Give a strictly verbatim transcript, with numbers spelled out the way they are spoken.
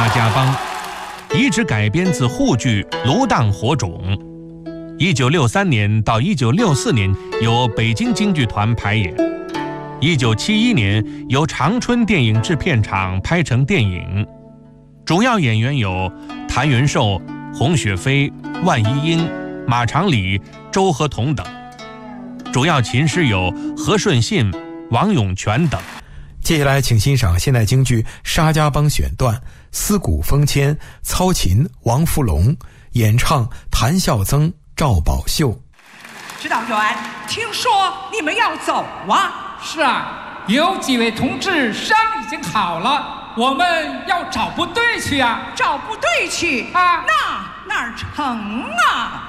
沙家浜，遗址改编自沪剧《芦荡火种》。一九六三年到一九六四年由北京京剧团排演，一九七一年由长春电影制片厂拍成电影。主要演员有谭元寿、洪雪飞、万一英、马长礼、周和同等。主要琴师有何顺信、王永全等。 接下来请欣赏现代京剧《沙家浜》选段，思古风谦，操琴王福龙，演唱谭孝增、赵宝秀。 指导员，听说你们要走啊？ 是啊，有几位同志伤已经好了，我们要找部队去啊。 找部队去啊？ 那哪儿成啊？